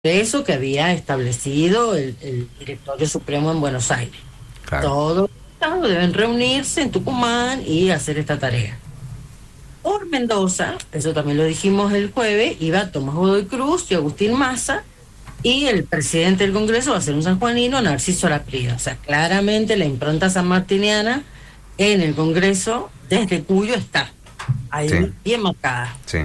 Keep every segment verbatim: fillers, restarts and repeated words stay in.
Eso que había establecido el, el Directorio Supremo en Buenos Aires. Claro. Todos los estados deben reunirse en Tucumán y hacer esta tarea. Por Mendoza, eso también lo dijimos el jueves, iba Tomás Godoy Cruz y Agustín Maza, y el presidente del Congreso va a ser un sanjuanino, Narciso Laprida. O sea, claramente la impronta sanmartiniana en el Congreso, desde Cuyo, está ahí, Sí. bien marcada. Sí.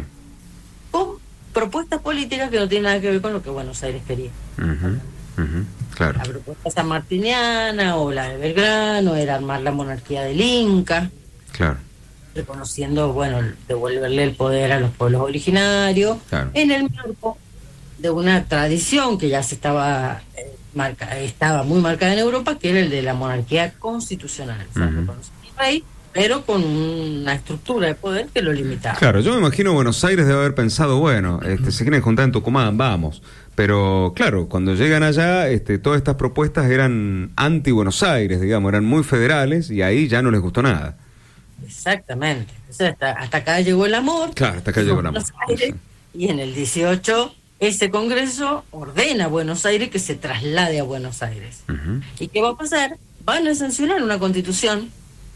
Con propuestas políticas que no tienen nada que ver con lo que Buenos Aires quería. Uh-huh. Uh-huh. Claro. La propuesta sanmartiniana o la de Belgrano era armar la monarquía del Inca, Claro. reconociendo, bueno, devolverle el poder a los pueblos originarios, Claro. en el marco de una tradición que ya se estaba eh, marca, estaba muy marcada en Europa, que era el de la monarquía constitucional. O sea, Uh-huh. reconocía al rey, pero con una estructura de poder que lo limitaba. Claro, yo me imagino Buenos Aires debe haber pensado, bueno, este, se quieren juntar en Tucumán, vamos. Pero claro, cuando llegan allá, este, todas estas propuestas eran anti-Buenos Aires, digamos, eran muy federales y ahí ya no les gustó nada. Exactamente. O sea, hasta, hasta acá llegó el amor. Claro, hasta acá llegó el amor. Buenos Aires, y en el dieciocho, ese Congreso ordena a Buenos Aires que se traslade a Buenos Aires. Uh-huh. ¿Y qué va a pasar? Van a sancionar una constitución.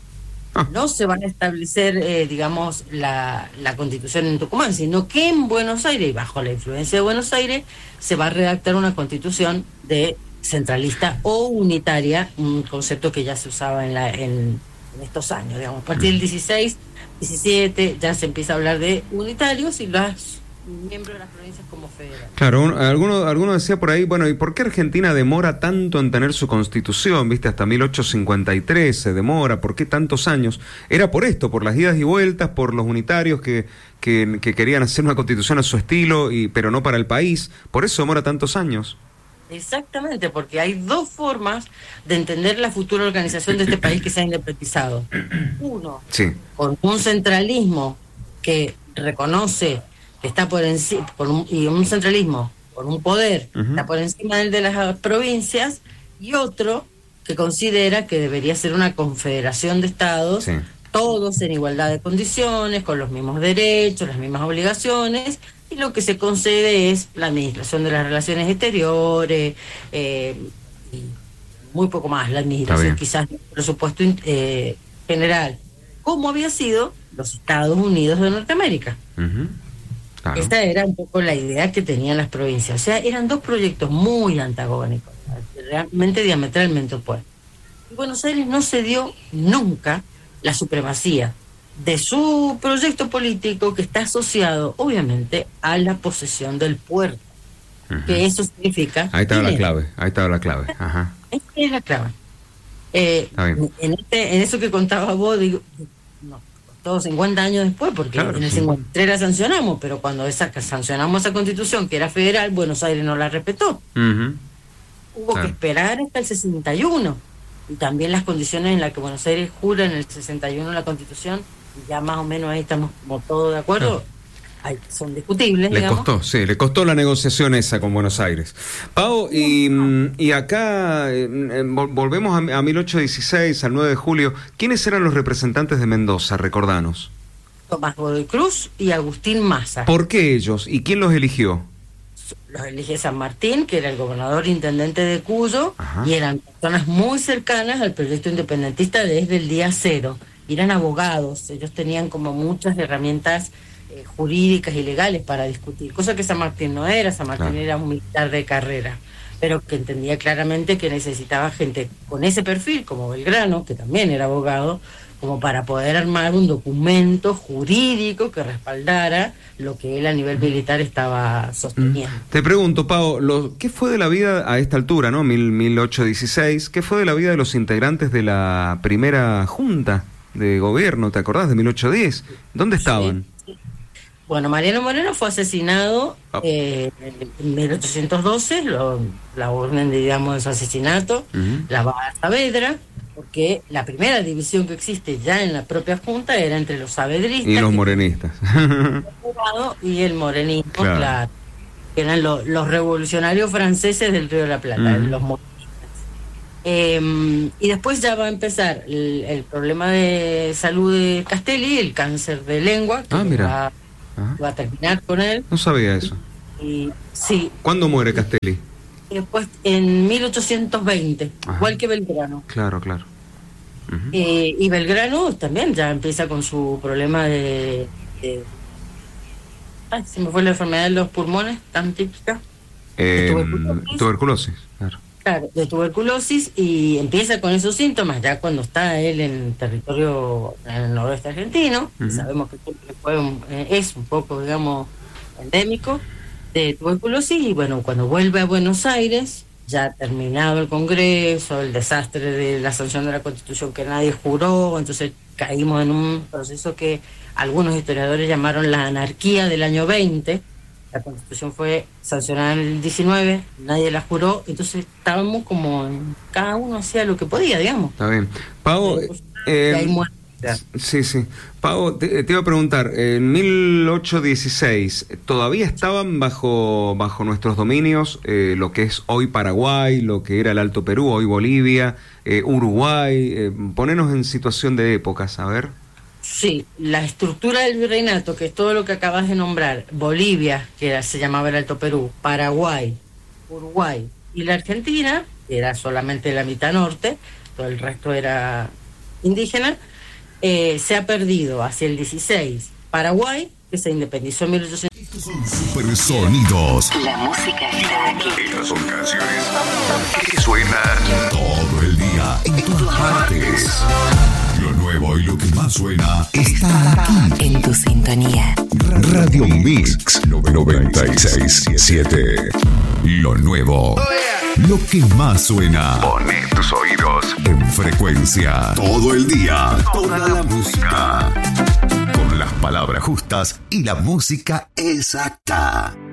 Ah. No se van a establecer, eh, digamos, la, la constitución en Tucumán, sino que en Buenos Aires, y bajo la influencia de Buenos Aires, se va a redactar una constitución de centralista o unitaria, un concepto que ya se usaba en, la, en, en estos años, digamos. A partir del dieciséis, diecisiete, ya se empieza a hablar de unitarios y los miembros de las provincias como federales. Claro, un, alguno, alguno decía por ahí, bueno, ¿y por qué Argentina demora tanto en tener su constitución? ¿Viste? Hasta mil ochocientos cincuenta y tres se demora, ¿por qué tantos años? Era por esto, por las idas y vueltas, por los unitarios que, que, que querían hacer una constitución a su estilo, y pero no para el país. ¿Por eso demora tantos años? Exactamente, porque hay dos formas de entender la futura organización de este país que se ha independizado. Uno, Sí. con un centralismo que reconoce que está por encima, y un centralismo con un poder que Uh-huh. está por encima del de las provincias, y otro que considera que debería ser una confederación de estados, Sí. todos en igualdad de condiciones, con los mismos derechos, las mismas obligaciones, y lo que se concede es la administración de las relaciones exteriores, eh, y muy poco más, la administración quizás del presupuesto eh, general, como había sido los Estados Unidos de Norteamérica. Uh-huh. Claro. Esta era un poco la idea que tenían las provincias. O sea, eran dos proyectos muy antagónicos, realmente diametralmente opuestos. Y Buenos Aires no cedió nunca la supremacía de su proyecto político, que está asociado, obviamente, a la posesión del puerto. Uh-huh. Que eso significa... Ahí estaba dinero. la clave, ahí estaba la clave. Ajá. Esta es la clave. Eh, en, este, en eso que contaba vos, digo, no, todos cincuenta años después, porque Claro, en el sí. cincuenta y tres la sancionamos, pero cuando esa, sancionamos esa constitución, que era federal, Buenos Aires no la respetó. Uh-huh. Hubo Claro. que esperar hasta el sesenta y uno, y también las condiciones en las que Buenos Aires jura en el sesenta y uno la constitución, y ya más o menos ahí estamos como todos de acuerdo. Claro. Ay, son discutibles, Le digamos. costó, sí, le costó la negociación esa con Buenos Aires. Pau, y, y acá eh, volvemos a, a mil ochocientos dieciséis, al nueve de julio. ¿Quiénes eran los representantes de Mendoza? Recordanos. Tomás Godoy Cruz y Agustín Maza. ¿Por qué ellos? ¿Y quién los eligió? Los elige San Martín, que era el gobernador intendente de Cuyo. Ajá. Y eran personas muy cercanas al proyecto independentista desde el día cero. Y eran abogados, ellos tenían como muchas herramientas eh, jurídicas y legales para discutir, cosa que San Martín no era. San Martín claro. era un militar de carrera, pero que entendía claramente que necesitaba gente con ese perfil, como Belgrano, que también era abogado, como para poder armar un documento jurídico que respaldara lo que él a nivel militar estaba sosteniendo. Te pregunto, Pau, lo, ¿qué fue de la vida a esta altura, no? mil ochocientos dieciséis, ¿qué fue de la vida de los integrantes de la primera junta de gobierno? ¿Te acordás de mil ochocientos diez? ¿Dónde estaban? Sí, sí. Bueno, Mariano Moreno fue asesinado oh. eh, en mil ochocientos doce, lo, la orden, digamos, de su asesinato, uh-huh. la va a Saavedra, porque la primera división que existe ya en la propia Junta era entre los saavedristas y los morenistas y el morenismo, claro, claro, que eran lo, los revolucionarios franceses del Río de la Plata, uh-huh. los morenistas. Eh, y después ya va a empezar el, el problema de salud de Castelli, el cáncer de lengua, que ah, mira. Va, va a terminar con él. No sabía eso. Y, sí. ¿Cuándo muere Castelli? Después, en mil ochocientos veinte, Ajá. igual que Belgrano. Claro, claro. Uh-huh. Eh, y Belgrano también ya empieza con su problema de, de... Ay, se me fue la enfermedad de los pulmones, tan típica. Eh, de tuberculosis. tuberculosis, claro. Claro, de tuberculosis, y empieza con esos síntomas ya cuando está él en territorio, en el noroeste argentino. Uh-huh. Sabemos que fue un, es un poco, digamos, endémico de tuberculosis, y bueno, cuando vuelve a Buenos Aires, ya terminado el Congreso, el desastre de la sanción de la Constitución que nadie juró, entonces caímos en un proceso que algunos historiadores llamaron la anarquía del año veinte. La Constitución fue sancionada en el diecinueve, nadie la juró, entonces estábamos como, cada uno hacía lo que podía, digamos. Está bien. Pau, eh, ahí muere. Sí, sí. Pau, te, te iba a preguntar, en mil ochocientos dieciséis, ¿todavía estaban bajo, bajo nuestros dominios eh, lo que es hoy Paraguay, lo que era el Alto Perú, hoy Bolivia, eh, Uruguay? Eh, ponenos en situación de épocas, a ver. Sí, la estructura del virreinato, que es todo lo que acabas de nombrar, Bolivia, que era, se llamaba el Alto Perú, Paraguay, Uruguay y la Argentina, que era solamente la mitad norte, todo el resto era indígena, eh, se ha perdido hacia el dieciséis. Paraguay, que se independizó en mil ochocientos. Estos son supersonidos. La música está aquí. Estas son canciones que suenan todo el día, en todas partes. Lo nuevo y lo que más suena está aquí. En tu sintonía. Radio Mix noventa y seis punto siete. Lo nuevo. Lo que más suena. Pone tus oídos en frecuencia. Todo el día. Toda la música. Con las palabras justas y la música exacta.